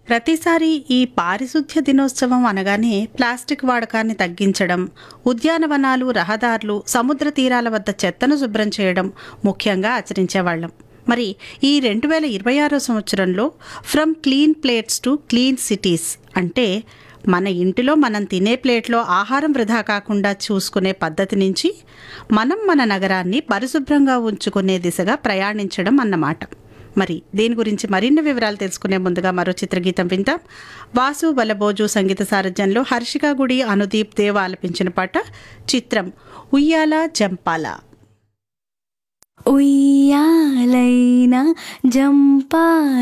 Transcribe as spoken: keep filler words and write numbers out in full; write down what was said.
ప్రతిసారి ఈ పారిశుధ్య దినోత్సవం అనగానే ప్లాస్టిక్ వాడకాన్ని తగ్గించడం, ఉద్యానవనాలు, రహదారులు, సముద్ర తీరాల వద్ద చెత్తను శుభ్రం చేయడం ముఖ్యంగా ఆచరించేవాళ్ళం. మరి ఈ రెండు వేల ఇరవై ఆరో సంవత్సరంలో from clean plates to clean cities అంటే మన ఇంటిలో మనం తినే ప్లేట్లో ఆహారం వృధా కాకుండా చూసుకునే పద్ధతి నుంచి మనం మన నగరాన్ని పరిశుభ్రంగా ఉంచుకునే దిశగా ప్రయాణించడం అన్నమాట. మరి దీని గురించి మరిన్ని వివరాలు తెలుసుకునే ముందుగా మరో చిత్రగీతం విందాం. వాసు వలబోజు సంగీత సారథ్యంలో హర్షికా గుడి, అనుదీప్ దేవ్ ఆలపించిన పాట. చిత్రం ఉయ్యాల జంపాల. ఉయ్యాలైనా జంపాల